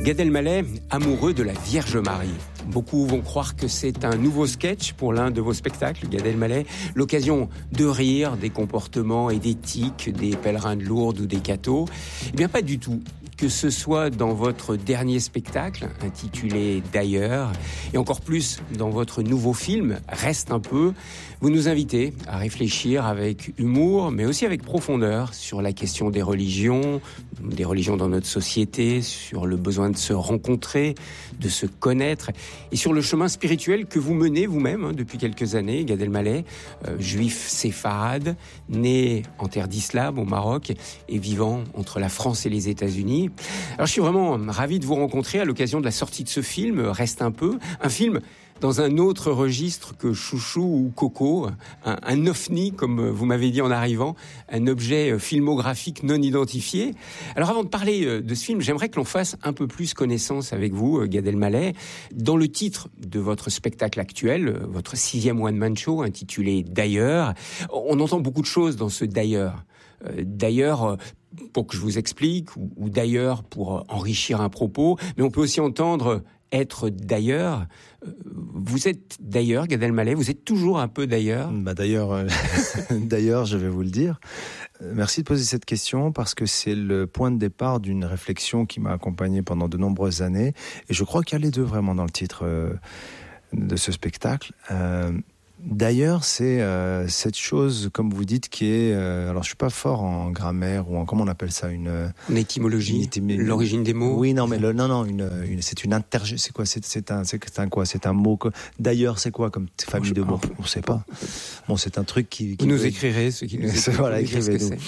Gad Elmaleh, amoureux de la Vierge Marie. Beaucoup vont croire que c'est un nouveau sketch pour l'un de vos spectacles, Gad Elmaleh, l'occasion de rire des comportements et des tics des pèlerins de Lourdes ou des cathos. Eh bien, pas du tout. Que ce soit dans votre dernier spectacle, intitulé D'ailleurs, et encore plus dans votre nouveau film, Reste un peu, vous nous invitez à réfléchir avec humour, mais aussi avec profondeur sur la question des religions dans notre société, sur le besoin de se rencontrer, de se connaître, et sur le chemin spirituel que vous menez vous-même depuis quelques années, Gad Elmaleh, juif séfarade, né en terre d'islam au Maroc et vivant entre la France et les États-Unis. Alors je suis vraiment ravi de vous rencontrer à l'occasion de la sortie de ce film, Reste un peu, un film dans un autre registre que Chouchou ou Coco, un ovni, comme vous m'avez dit en arrivant, un objet filmographique non identifié. Alors avant de parler de ce film, j'aimerais que l'on fasse un peu plus connaissance avec vous, Gad Elmaleh. Dans le titre de votre spectacle actuel, votre 6e one-man show intitulé D'ailleurs, on entend beaucoup de choses dans ce D'ailleurs. D'ailleurs, pour que je vous explique, ou d'ailleurs pour enrichir un propos, mais on peut aussi entendre être d'ailleurs. Vous êtes d'ailleurs, Gad Elmaleh, vous êtes toujours un peu d'ailleurs. D'ailleurs, je vais vous le dire. Merci de poser cette question parce que c'est le point de départ d'une réflexion qui m'a accompagné pendant de nombreuses années. Et je crois qu'il y a les deux vraiment dans le titre de ce spectacle. D'ailleurs, c'est cette chose, comme vous dites, qui est... alors, je suis pas fort en grammaire ou en... Comment on appelle ça, une étymologie, l'origine des mots. Oui, non, mais c'est une c'est quoi, c'est un quoi, c'est un mot. D'ailleurs, c'est quoi comme famille de mots? On sait pas. Bon, c'est un truc qui vous nous écrirez, ce qui nous écrivez. Voilà, écrivez-nous.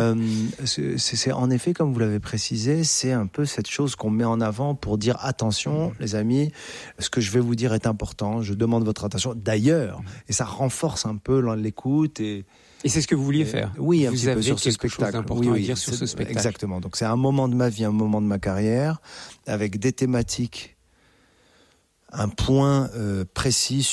C'est en effet, comme vous l'avez précisé, c'est un peu cette chose qu'on met en avant pour dire attention, les amis, ce que je vais vous dire est important. Je demande votre attention. D'ailleurs. Et ça renforce un peu l'écoute. Et c'est ce que vous vouliez faire. Oui, un vous petit peu sur ce spectacle. Important à dire sur ce spectacle. Exactement. Donc c'est un moment de ma vie, un moment de ma carrière, avec des thématiques, un point précis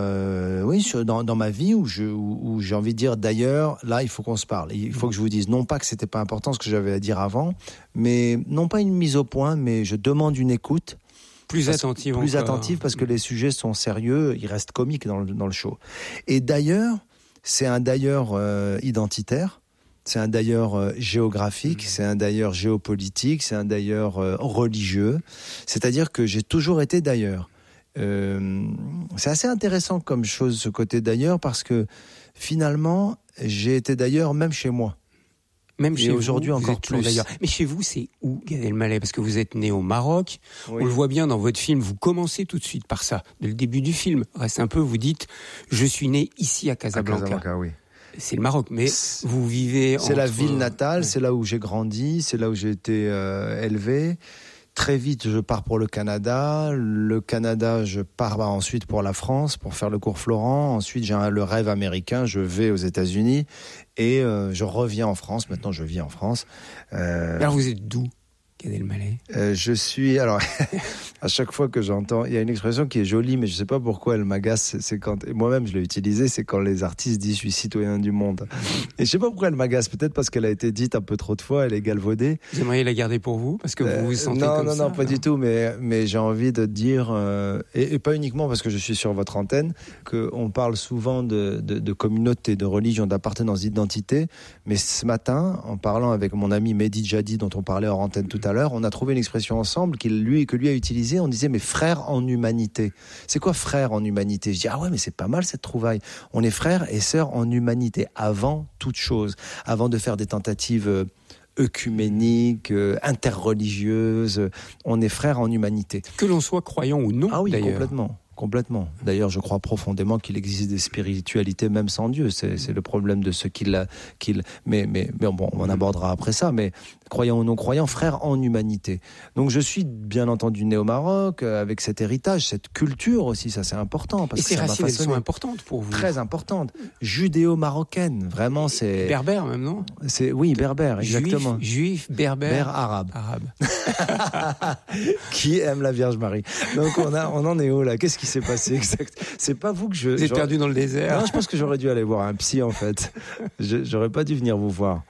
dans ma vie où j'ai envie de dire d'ailleurs, là il faut qu'on se parle. Il faut que je vous dise, non pas que c'était pas important ce que j'avais à dire avant, mais non pas une mise au point, mais je demande une écoute. Plus attentive parce que les sujets sont sérieux, ils restent comiques dans le show. Et d'ailleurs, c'est un d'ailleurs identitaire, c'est un d'ailleurs géographique, c'est un d'ailleurs géopolitique, c'est un d'ailleurs religieux. C'est-à-dire que j'ai toujours été d'ailleurs. C'est assez intéressant comme chose ce côté d'ailleurs parce que finalement, j'ai été d'ailleurs même chez moi. Même chez aujourd'hui vous, encore plus. D'ailleurs. Mais chez vous, c'est où, Gad Elmaleh? Parce que vous êtes né au Maroc. Oui. On le voit bien dans votre film. Vous commencez tout de suite par ça. Dès le début du film, reste un peu, vous dites « Je suis né ici à Casablanca ». À Casablanca, oui. C'est le Maroc, mais vous vivez... C'est la ville natale, c'est là où j'ai grandi, c'est là où j'ai été élevé. Très vite, je pars pour le Canada. Le Canada, je pars ensuite pour la France, pour faire le cours Florent. Ensuite, j'ai le rêve américain. Je vais aux États-Unis et je reviens en France. Maintenant, je vis en France. Alors, vous êtes d'où, Gad Elmaleh? Je suis... Alors, à chaque fois que j'entends... Il y a une expression qui est jolie, mais je ne sais pas pourquoi elle m'agace. C'est quand... Et moi-même, je l'ai utilisée. C'est quand les artistes disent « Je suis citoyen du monde ». Et je ne sais pas pourquoi elle m'agace. Peut-être parce qu'elle a été dite un peu trop de fois. Elle est galvaudée. Vous aimeriez la garder pour vous? Parce que vous vous sentez comme ça? Non, pas du tout. Mais j'ai envie de dire... et pas uniquement parce que je suis sur votre antenne, qu'on parle souvent de communauté, de religion, d'appartenance, d'identité. Mais ce matin, en parlant avec mon ami Mehdi Jadi, dont on parlait hors antenne tout à l'heure, on a trouvé une expression ensemble que lui a utilisée. On disait mais frère en humanité. C'est quoi frère en humanité? Je dis ah ouais mais c'est pas mal cette trouvaille. On est frères et sœurs en humanité avant toute chose, avant de faire des tentatives œcuméniques, interreligieuses. On est frères en humanité. Que l'on soit croyant ou non. Ah oui, d'ailleurs. Complètement. D'ailleurs, je crois profondément qu'il existe des spiritualités même sans Dieu. C'est le problème de ceux qui mais bon, on abordera après ça. Mais croyants ou non croyants, frères en humanité. Donc je suis bien entendu né au Maroc, avec cet héritage, cette culture aussi, ça c'est important. Parce et ces racines, elles sont importantes pour vous? Très importantes. Judéo-marocaine, vraiment c'est... Berbère même, non? Oui, berbère, exactement. Juif, berbère. Arabe. Qui aime la Vierge Marie. Donc on en est où là? Qu'est-ce qui s'est passé exact? C'est pas vous que Vous êtes perdu dans le désert? Non, je pense que j'aurais dû aller voir un psy en fait. J'aurais pas dû venir vous voir.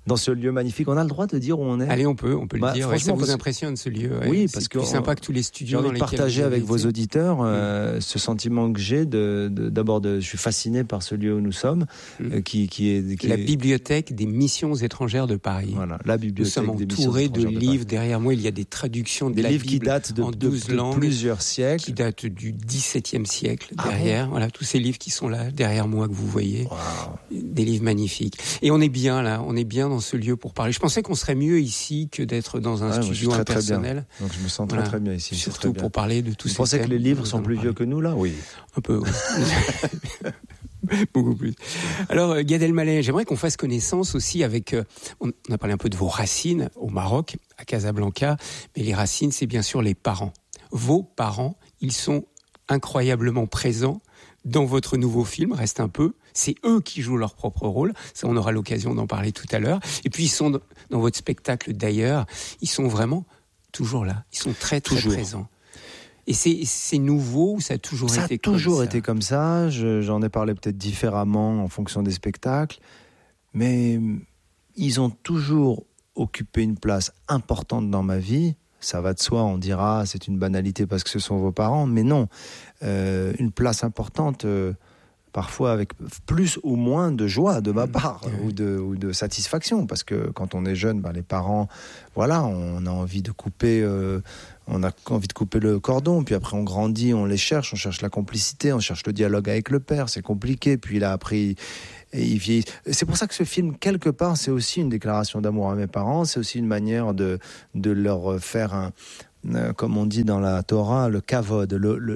dans ce lieu magnifique. On a le droit de dire où on est? Allez, on peut le dire. Ça vous impressionne, ce lieu? Oui, parce que c'est plus sympa que tous les studios. J'ai envie de partager avec vos auditeurs ce sentiment que j'ai d'abord je suis fasciné par ce lieu où nous sommes, qui est la bibliothèque des missions étrangères de Paris. Voilà, la bibliothèque des missions étrangères de livres. Derrière moi, il y a des traductions de la livres Bible qui datent de 12 langues, plusieurs siècles, qui datent du XVIIe siècle. Derrière, voilà, tous ces livres qui sont là derrière moi que vous voyez, des livres magnifiques. Et on est bien là, on est bien dans ce lieu pour parler. Je pensais qu'on serait mieux ici que d'être dans un studio impersonnel. Donc je me sens très très bien ici. Surtout pour parler de tous ces thèmes. Vous pensez que les livres sont plus vieux que nous là? Oui. Un peu. Oui. Beaucoup plus. Alors, Gad Elmaleh, j'aimerais qu'on fasse connaissance aussi avec... on a parlé un peu de vos racines au Maroc, à Casablanca, mais les racines, c'est bien sûr les parents. Vos parents, ils sont incroyablement présents dans votre nouveau film, Reste un peu. C'est eux qui jouent leur propre rôle. Ça, on aura l'occasion d'en parler tout à l'heure. Et puis, ils sont dans votre spectacle d'ailleurs. Ils sont vraiment toujours là. Ils sont très, très présents. Et c'est nouveau ou ça a toujours été comme ça? Ça a toujours été comme ça. J'en ai parlé peut-être différemment en fonction des spectacles. Mais ils ont toujours occupé une place importante dans ma vie. Ça va de soi, on dira c'est une banalité parce que ce sont vos parents. Mais non, une place importante, parfois avec plus ou moins de joie de ma part ou de satisfaction. Parce que quand on est jeune, les parents, voilà, on a envie de couper... on a envie de couper le cordon, puis après on grandit, on cherche la complicité, on cherche le dialogue avec le père, c'est compliqué, puis là après il vieillit. C'est pour ça que ce film, quelque part, c'est aussi une déclaration d'amour à mes parents, c'est aussi une manière de leur faire comme on dit dans la Torah, le kavod,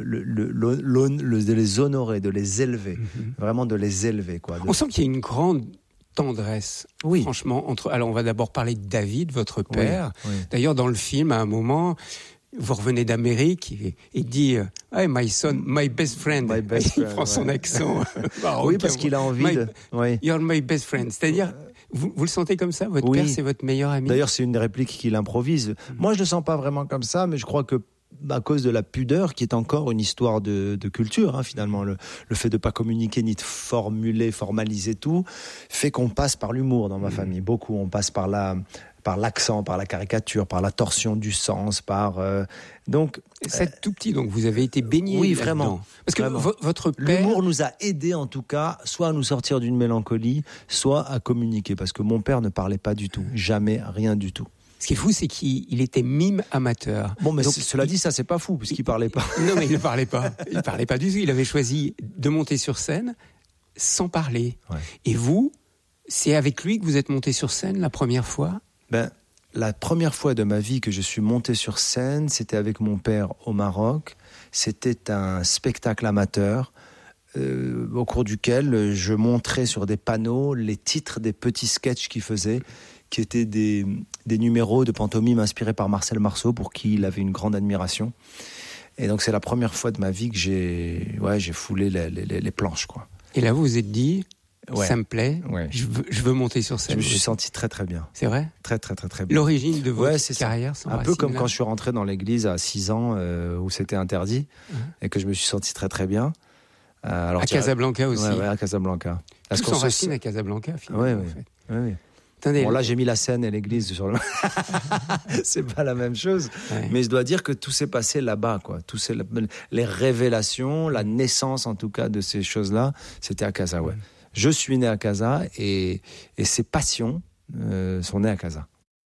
de les honorer, de les élever, vraiment de les élever, quoi. On sent qu'il y a une grande tendresse, franchement, alors on va d'abord parler de David, votre père. Oui. D'ailleurs, dans le film, à un moment, vous revenez d'Amérique et dit hey, my son, my best friend. Il prend son accent marocain. Oui, parce qu'il a envie You're my best friend. C'est-à-dire, vous le sentez comme ça? Votre père, c'est votre meilleur ami? D'ailleurs, c'est une des répliques qu'il improvise. Moi, je le sens pas vraiment comme ça, mais je crois que à cause de la pudeur, qui est encore une histoire de culture, finalement, le fait de pas communiquer ni de formaliser tout, fait qu'on passe par l'humour dans ma famille. Beaucoup, on passe par l'accent, par la caricature, par la torsion du sens, donc c'est tout petit, donc vous avez été baigné. Oui, vraiment. Parce que votre père, l'humour nous a aidés en tout cas, soit à nous sortir d'une mélancolie, soit à communiquer, parce que mon père ne parlait pas du tout, jamais, rien du tout. Ce qui est fou, c'est qu'il était mime amateur. Bon, mais donc, cela dit, ça c'est pas fou, puisqu'il parlait pas. Non, mais il ne parlait pas. Il parlait pas du tout. Il avait choisi de monter sur scène sans parler. Ouais. Et vous, c'est avec lui que vous êtes monté sur scène la première fois? La première fois de ma vie que je suis monté sur scène, c'était avec mon père au Maroc. C'était un spectacle amateur au cours duquel je montrais sur des panneaux les titres des petits sketchs qu'il faisait, qui étaient des numéros de pantomime inspirés par Marcel Marceau, pour qui il avait une grande admiration. Et donc c'est la première fois de ma vie que j'ai foulé les planches, quoi. Et là, vous vous êtes dit... Ça me plaît, je veux monter sur scène. Je me suis senti très très bien. C'est vrai? Très très très très bien. L'origine de votre carrière, un peu comme quand je suis rentré dans l'église à 6 ans où c'était interdit et que je me suis senti très très bien. Alors, à Casablanca aussi. Ouais, à Casablanca. Tout s'enracine à Casablanca, finalement. Oui. Bon, là, j'ai mis la scène et l'église sur le... C'est pas la même chose. Ouais. Mais je dois dire que tout s'est passé là-bas, quoi. Les révélations, la naissance, en tout cas, de ces choses-là, c'était à Casa, ouais. Je suis né à Casa et ses passions sont nées à Casa.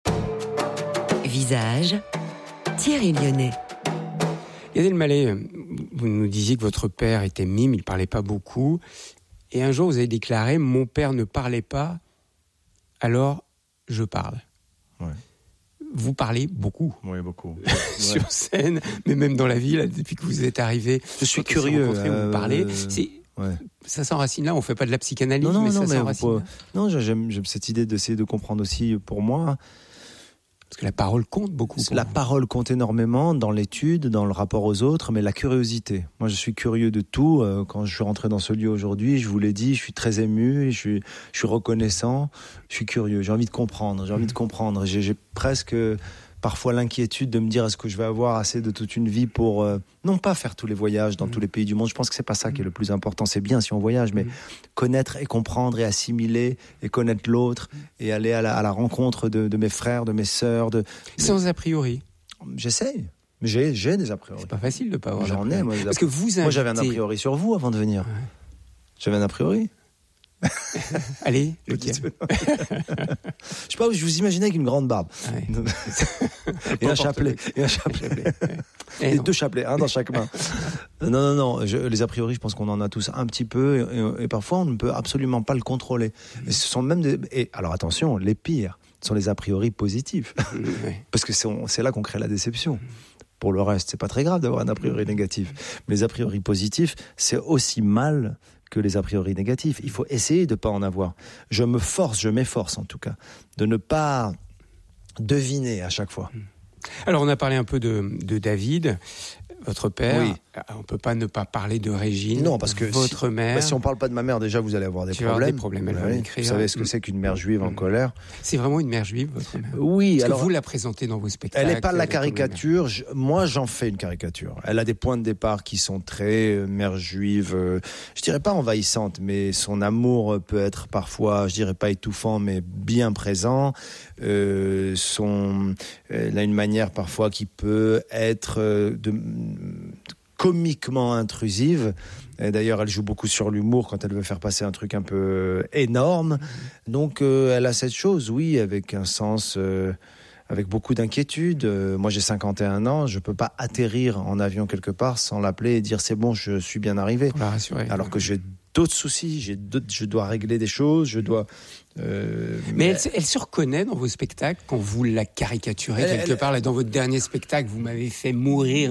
Visage, Thierry Lyonnais. Gad Elmaleh, vous nous disiez que votre père était mime, il ne parlait pas beaucoup. Et un jour, vous avez déclaré « Mon père ne parlait pas, alors je parle ». Ouais. Vous parlez beaucoup. Oui, beaucoup. Sur scène, mais même dans la vie, là, depuis que vous êtes arrivé. Je suis curieux. Vous parlez. Ça s'enracine là, on ne fait pas de la psychanalyse, mais ça s'enracine. Non, j'aime cette idée d'essayer de comprendre aussi pour moi. Parce que la parole compte beaucoup. La parole compte énormément dans l'étude, dans le rapport aux autres, mais la curiosité. Moi, je suis curieux de tout. Quand je suis rentré dans ce lieu aujourd'hui, je vous l'ai dit, je suis très ému, je suis reconnaissant, je suis curieux, j'ai envie de comprendre. J'ai presque parfois l'inquiétude de me dire est-ce que je vais avoir assez de toute une vie pour non pas faire tous les voyages dans tous les pays du monde. Je pense que c'est pas ça qui est le plus important. C'est bien si on voyage, mais connaître et comprendre et assimiler et connaître l'autre et aller à la rencontre de mes frères, de mes sœurs. Sans a priori. J'essaye. Mais j'ai des a priori. C'est pas facile de pas avoir. J'en ai, moi. Parce que vous moi, j'avais un a priori sur vous avant de venir. Ouais. J'avais un a priori. Allez, lequel? Je sais pas, je vous imaginais avec une grande barbe. Ouais. et un chapelet. Et deux chapelets, un dans chaque main. Non. Les a priori, je pense qu'on en a tous un petit peu. Et parfois, on ne peut absolument pas le contrôler. Et ce sont même et alors attention, les pires sont les a priori positifs. Parce que c'est là qu'on crée la déception. Pour le reste, c'est pas très grave d'avoir un a priori négatif. Mais les a priori positifs, c'est aussi mal que les a priori négatifs. Il faut essayer de ne pas en avoir. Je m'efforce en tout cas, de ne pas deviner à chaque fois. Alors, on a parlé un peu de David, votre père. Oui. On ne peut pas ne pas parler de Régine, non, parce que votre mère. Si on ne parle pas de ma mère, déjà, vous allez avoir des problèmes. Elle va écrire. Vous savez ce que c'est qu'une mère juive en colère. C'est vraiment une mère juive, votre mère? Oui. Parce que vous la présentez dans vos spectacles. Elle n'est pas la caricature. Moi, j'en fais une caricature. Elle a des points de départ qui sont très mère juive. Je dirais pas envahissante, mais son amour peut être parfois, je dirais pas étouffant, mais bien présent. Elle a une manière parfois qui peut être comiquement intrusive. Et d'ailleurs, elle joue beaucoup sur l'humour quand elle veut faire passer un truc un peu énorme. Donc, elle a cette chose, oui, avec un sens, avec beaucoup d'inquiétude. Moi, j'ai 51 ans, je peux pas atterrir en avion quelque part sans l'appeler et dire c'est bon, je suis bien arrivé. Pour la rassurer. Alors que j'ai d'autres soucis, je dois régler des choses, je dois... Mais elle se reconnaît dans vos spectacles quand vous la caricaturez quelque part. Là, dans votre dernier spectacle, vous m'avez fait mourir